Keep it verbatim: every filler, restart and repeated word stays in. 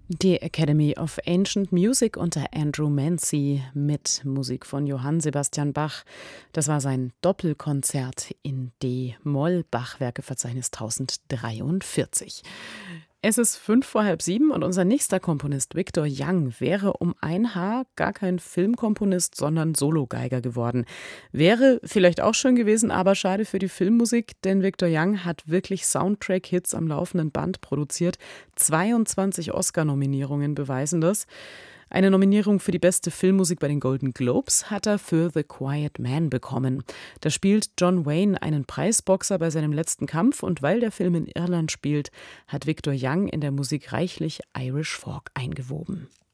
Die Academy of Ancient Music unter Andrew Mancy mit Musik von Johann Sebastian Bach. Das war sein Doppelkonzert in D-Moll, Bachwerkeverzeichnis tausenddreiundvierzig. Es ist fünf vor halb sieben und unser nächster Komponist Victor Young wäre um ein Haar gar kein Filmkomponist, sondern Sologeiger geworden. Wäre vielleicht auch schön gewesen, aber schade für die Filmmusik, denn Victor Young hat wirklich Soundtrack-Hits am laufenden Band produziert. zweiundzwanzig Oscar-Nominierungen beweisen das. Eine Nominierung für die beste Filmmusik bei den Golden Globes hat er für The Quiet Man bekommen. Da spielt John Wayne einen Preisboxer bei seinem letzten Kampf und weil der Film in Irland spielt, hat Victor Young in der Musik reichlich Irish Folk eingewoben.